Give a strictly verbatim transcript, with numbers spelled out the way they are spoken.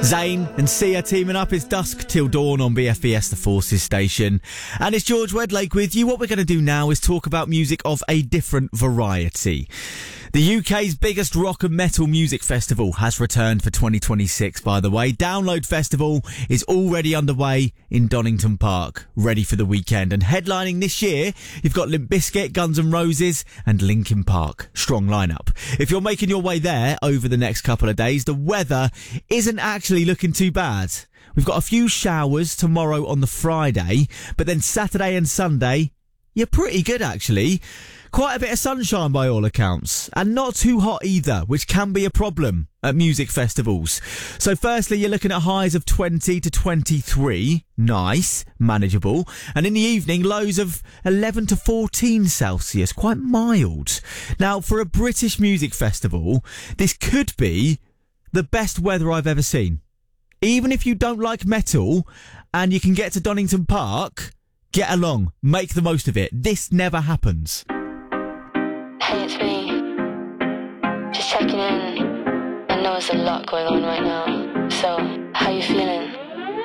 Zayn and Sia teaming up. It's dusk till dawn on B F B S, the Forces station. And it's George Wedlake with you. What we're going to do now is talk about music of a different variety. The U K's biggest rock and metal music festival has returned for twenty twenty-six, by the way. Download Festival is already underway in Donington Park, ready for the weekend. And headlining this year, you've got Limp Bizkit, Guns N' Roses and Linkin Park. Strong lineup. If you're making your way there over the next couple of days, the weather isn't actually looking too bad. We've got a few showers tomorrow on the Friday, but then Saturday and Sunday, you're pretty good actually. Quite a bit of sunshine by all accounts, and not too hot either, which can be a problem at music festivals. So firstly, you're looking at highs of twenty to twenty-three, nice, manageable, and in the evening, lows of eleven to fourteen Celsius, quite mild. Now, for a British music festival, this could be the best weather I've ever seen. Even if you don't like metal, and you can get to Donington Park, get along, make the most of it. This never happens. Hey, it's me. Just checking in. I know there's a lot going on right now. So, how you feeling?